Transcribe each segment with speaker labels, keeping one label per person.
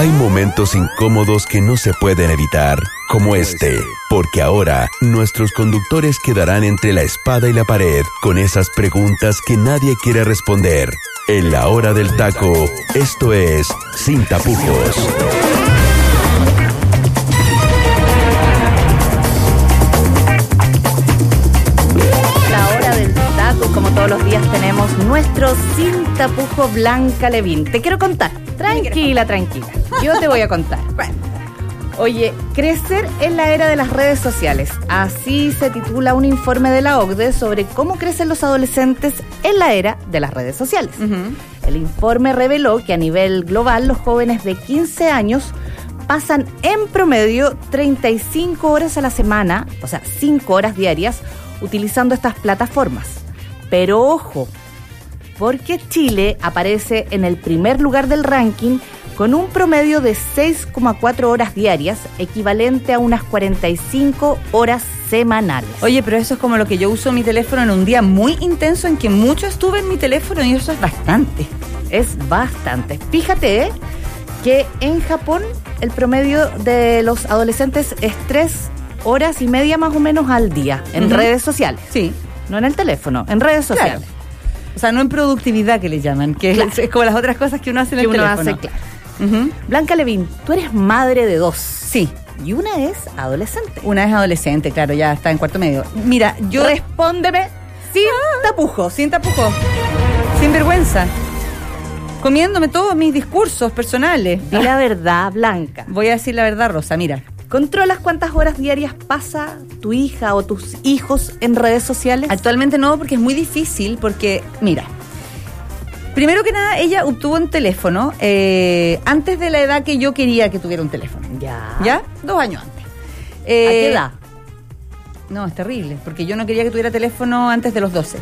Speaker 1: Hay momentos incómodos que no se pueden evitar, como este, porque ahora nuestros conductores quedarán entre la espada y la pared con esas preguntas que nadie quiere responder. En la hora del taco, esto es Sin Tapujos.
Speaker 2: Como todos los días tenemos nuestro Sin Tapujo Blanca Levín. Te quiero contar, tranquila, yo te voy a contar. Oye, crecer en la era de las redes sociales. Así se titula un informe de la OCDE sobre cómo crecen los adolescentes en la era de las redes sociales. El informe reveló que a nivel global los jóvenes de 15 años pasan en promedio 35 horas a la semana, o sea, 5 horas diarias, utilizando estas plataformas. Pero ojo, porque Chile aparece en el primer lugar del ranking con un promedio de 6,4 horas diarias, equivalente a unas 45 horas semanales.
Speaker 3: Oye, pero eso es como lo que yo uso mi teléfono en un día muy intenso en que mucho estuve en mi teléfono y eso es bastante.
Speaker 2: Es bastante. Fíjate que en Japón el promedio de los adolescentes es 3 horas y media más o menos al día en redes sociales.
Speaker 3: Sí.
Speaker 2: No en el teléfono, en redes sociales.
Speaker 3: Claro. O sea, no en productividad que le llaman, que es como las otras cosas que uno hace en el teléfono.
Speaker 2: Hace, claro. Blanca Levín, tú eres madre de 2.
Speaker 3: Sí.
Speaker 2: Y una es adolescente.
Speaker 3: Una es adolescente, claro, ya está en cuarto medio. Mira, yo...
Speaker 2: Respóndeme sin tapujos.
Speaker 3: Sin tapujos. Sin vergüenza. Comiéndome todos mis discursos personales.
Speaker 2: Di la verdad, Blanca.
Speaker 3: Voy a decir la verdad, Rosa, mira.
Speaker 2: ¿Controlas cuántas horas diarias pasa tu hija o tus hijos en redes sociales?
Speaker 3: Actualmente no, porque es muy difícil, porque, mira, primero que nada, ella obtuvo un teléfono antes de la edad que yo quería que tuviera un teléfono. ¿Ya? 2 años antes.
Speaker 2: ¿A qué edad?
Speaker 3: No, es terrible, porque yo no quería que tuviera teléfono antes de los 12.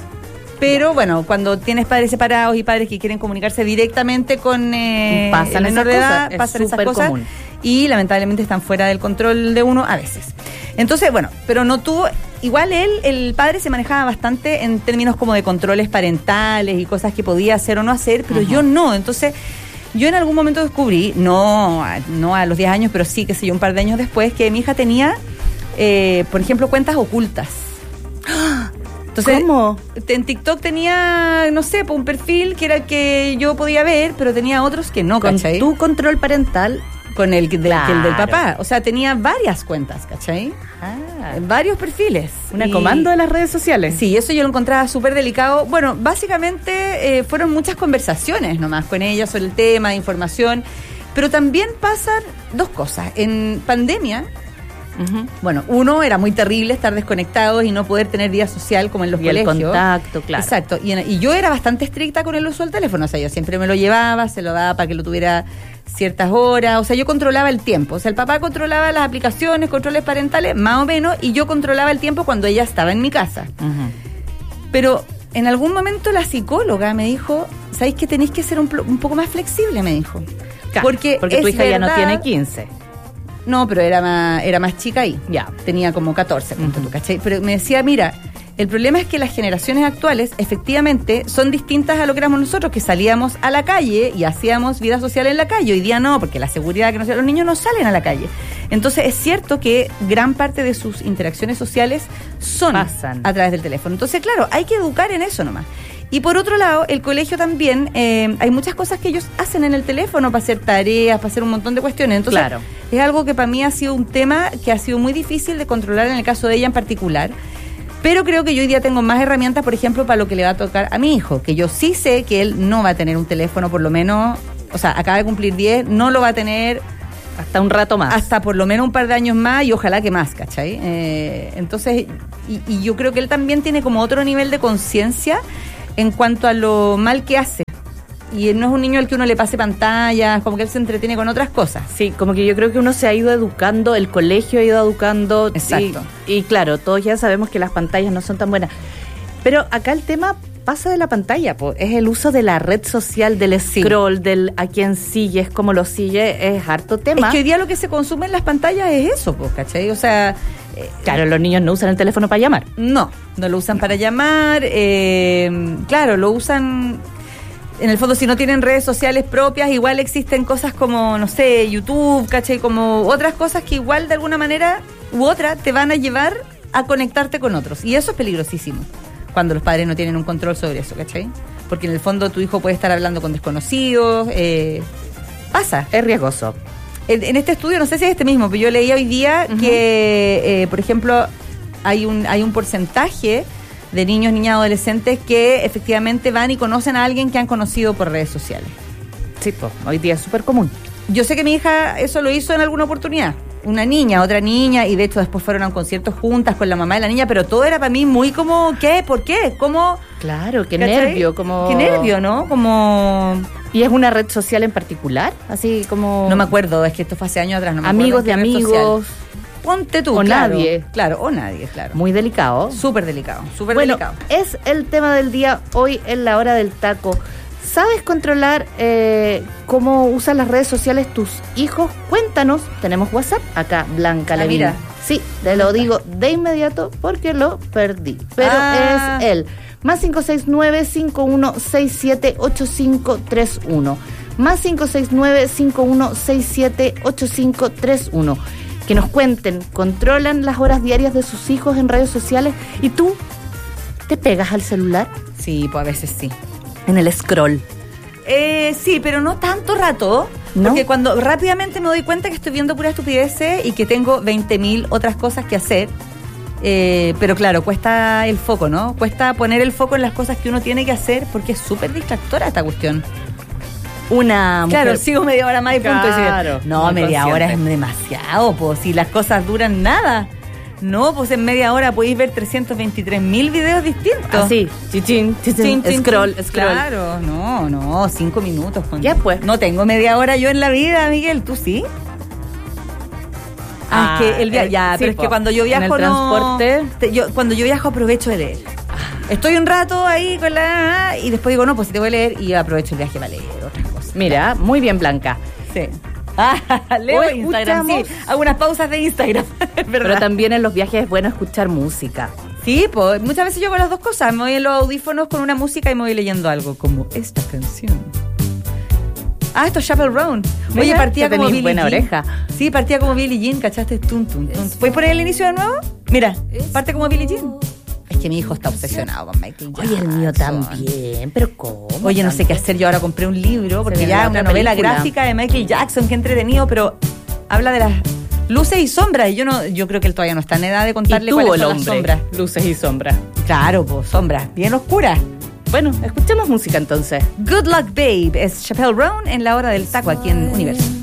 Speaker 3: Pero bueno, cuando tienes padres separados y padres que quieren comunicarse directamente con el menor de edad, pasan esas cosas común. Y lamentablemente están fuera del control de uno a veces. Entonces, bueno, pero no tuvo... Igual el padre se manejaba bastante en términos como de controles parentales y cosas que podía hacer o no hacer, pero yo no. Entonces, yo en algún momento descubrí, no a los 10 años, pero sí, qué sé yo, un par de años después, que mi hija tenía, por ejemplo, cuentas ocultas. Entonces,
Speaker 2: ¿cómo?
Speaker 3: En TikTok tenía, no sé, un perfil que era el que yo podía ver, pero tenía otros que no, ¿cachai?
Speaker 2: Con tu control parental...
Speaker 3: Con el del papá. O sea, tenía varias cuentas, ¿cachai? Varios perfiles.
Speaker 2: Una comando de las redes sociales.
Speaker 3: Sí, eso yo lo encontraba súper delicado. Bueno, básicamente fueron muchas conversaciones nomás con ella sobre el tema de información. Pero también pasan 2 cosas. En pandemia... Bueno, uno, era muy terrible estar desconectados y no poder tener vida social como en los colegios.
Speaker 2: El contacto, claro.
Speaker 3: Exacto. Y yo era bastante estricta con el uso del teléfono. O sea, yo siempre me lo llevaba, se lo daba para que lo tuviera ciertas horas. O sea, yo controlaba el tiempo. O sea, el papá controlaba las aplicaciones, controles parentales, más o menos, y yo controlaba el tiempo cuando ella estaba en mi casa. Pero en algún momento la psicóloga me dijo, ¿sabéis que tenéis que ser un poco más flexible? Me dijo.
Speaker 2: Claro, porque tu hija ya no tiene 15.
Speaker 3: No, pero era más chica ahí. Ya, tenía como 14, tú, ¿cachai? Pero me decía, mira, el problema es que las generaciones actuales efectivamente son distintas a lo que éramos nosotros, que salíamos a la calle y hacíamos vida social en la calle. Hoy día no, porque la seguridad que los niños no salen a la calle. Entonces es cierto que gran parte de sus interacciones sociales pasan a través del teléfono. Entonces, claro, hay que educar en eso nomás. Y por otro lado, el colegio también, hay muchas cosas que ellos hacen en el teléfono para hacer tareas, para hacer un montón de cuestiones. Entonces, claro, es algo que para mí ha sido un tema que ha sido muy difícil de controlar en el caso de ella en particular. Pero creo que yo hoy día tengo más herramientas, por ejemplo, para lo que le va a tocar a mi hijo, que yo sí sé que él no va a tener un teléfono, por lo menos, o sea, acaba de cumplir 10, no lo va a tener...
Speaker 2: Hasta un rato más.
Speaker 3: Hasta por lo menos un par de años más y ojalá que más, ¿cachai? Entonces, y yo creo que él también tiene como otro nivel de conciencia en cuanto a lo mal que hace. Y no es un niño al que uno le pase pantallas, como que él se entretiene con otras cosas.
Speaker 2: Sí, como que yo creo que uno se ha ido educando, el colegio ha ido educando.
Speaker 3: Exacto.
Speaker 2: Y claro, todos ya sabemos que las pantallas no son tan buenas. Pero acá el tema pasa de la pantalla, pues es el uso de la red social, del scroll, del a quién sigues, cómo lo sigue, es harto tema.
Speaker 3: Es que hoy día lo que se consume en las pantallas es eso, pues, ¿cachai? O sea...
Speaker 2: Claro, los niños no usan el teléfono para llamar.
Speaker 3: No lo usan para llamar, claro, lo usan... en el fondo, si no tienen redes sociales propias, igual existen cosas como, no sé, YouTube, ¿cachai? Como otras cosas que igual de alguna manera u otra te van a llevar a conectarte con otros. Y eso es peligrosísimo, cuando los padres no tienen un control sobre eso, ¿cachai? Porque en el fondo tu hijo puede estar hablando con desconocidos, pasa.
Speaker 2: Es riesgoso.
Speaker 3: En este estudio, no sé si es este mismo, pero yo leí hoy día que, por ejemplo, hay un porcentaje de niños, niñas, adolescentes que efectivamente van y conocen a alguien que han conocido por redes sociales.
Speaker 2: Sí, pues, hoy día es súper común.
Speaker 3: Yo sé que mi hija eso lo hizo en alguna oportunidad. Una niña, otra niña, y de hecho después fueron a un concierto juntas con la mamá de la niña, pero todo era para mí muy como, ¿qué? ¿Por qué? ¿Cómo?
Speaker 2: Claro, qué
Speaker 3: ¿cachai?
Speaker 2: nervio, como...
Speaker 3: Qué nervio, ¿no? Como...
Speaker 2: ¿Y es una red social en particular? Así como...
Speaker 3: No me acuerdo, es que esto fue hace años atrás, no me
Speaker 2: amigos
Speaker 3: acuerdo.
Speaker 2: De amigos.
Speaker 3: Ponte tú,
Speaker 2: o
Speaker 3: claro.
Speaker 2: Nadie.
Speaker 3: Claro, o nadie, claro.
Speaker 2: Muy delicado.
Speaker 3: Súper delicado, súper
Speaker 2: bueno,
Speaker 3: delicado.
Speaker 2: Es el tema del día hoy en la hora del taco. ¿Sabes controlar cómo usan las redes sociales tus hijos? Cuéntanos. Tenemos WhatsApp acá, Blanca Levin.
Speaker 3: Mira.
Speaker 2: Sí, te lo digo de inmediato porque lo perdí. Pero es él. Más 569-5167-8531. Más 569-5167-8531. Que nos cuenten, ¿controlan las horas diarias de sus hijos en redes sociales? ¿Y tú te pegas al celular?
Speaker 3: Sí, pues a veces sí.
Speaker 2: En el scroll.
Speaker 3: Sí, pero no tanto rato.
Speaker 2: ¿No?
Speaker 3: Porque cuando rápidamente me doy cuenta que estoy viendo pura estupideces y que tengo 20.000 otras cosas que hacer. Pero claro, cuesta el foco, ¿no? Cuesta poner el foco en las cosas que uno tiene que hacer porque es súper distractora esta cuestión.
Speaker 2: Una mujer...
Speaker 3: Claro, sigo media hora más y punto.
Speaker 2: Claro,
Speaker 3: no,
Speaker 2: muy
Speaker 3: media
Speaker 2: consciente.
Speaker 3: hora es demasiado, pues si las cosas duran nada. No, pues en media hora podéis ver 323.000 videos distintos.
Speaker 2: Así, chichín, chichín, scroll.
Speaker 3: Claro, no, 5 minutos.
Speaker 2: Ya, pues.
Speaker 3: No tengo media hora yo en la vida, Miguel, ¿tú sí? Es que el viaje, ya,
Speaker 2: sí,
Speaker 3: pero es que cuando yo viajo
Speaker 2: en el transporte.
Speaker 3: cuando yo viajo aprovecho de leer. Estoy un rato ahí con la... Y después digo, no, pues si te voy a leer y aprovecho el viaje para leer otras cosas.
Speaker 2: Mira, muy bien, Blanca.
Speaker 3: Sí. Leo
Speaker 2: Hoy
Speaker 3: Instagram, sí. Hago unas pausas de Instagram, es verdad.
Speaker 2: Pero también en los viajes es bueno escuchar música.
Speaker 3: Sí, pues muchas veces yo hago las dos cosas. Me voy en los audífonos con una música y me voy leyendo algo, como esta canción. Esto es Chappell Roan. Oye,
Speaker 2: Mira,
Speaker 3: partía
Speaker 2: que
Speaker 3: como
Speaker 2: tenís
Speaker 3: Billie
Speaker 2: buena
Speaker 3: Jean.
Speaker 2: oreja.
Speaker 3: Sí, partía como Billie Jean, ¿cachaste? Tun, tun, tun. ¿Puedes poner el inicio de nuevo? Mira, parte como Billie Jean. Es que mi hijo está obsesionado con Michael Jackson.
Speaker 2: Oye, el mío también, pero ¿cómo?
Speaker 3: Oye, no sé qué hacer. Yo ahora compré un libro, porque
Speaker 2: viene
Speaker 3: ya
Speaker 2: la
Speaker 3: una
Speaker 2: otra
Speaker 3: novela
Speaker 2: película.
Speaker 3: gráfica de Michael Jackson, qué entretenido, pero habla de las luces y sombras. Y yo creo que él todavía no está en edad de contarle
Speaker 2: y tuvo
Speaker 3: cuáles
Speaker 2: el
Speaker 3: son las
Speaker 2: hombre,
Speaker 3: sombras.
Speaker 2: luces y sombras.
Speaker 3: Claro, pues sombras, bien oscuras.
Speaker 2: Bueno, escuchemos música entonces.
Speaker 3: Good Luck Babe es Chappell Roan en la hora del taco aquí en Universo.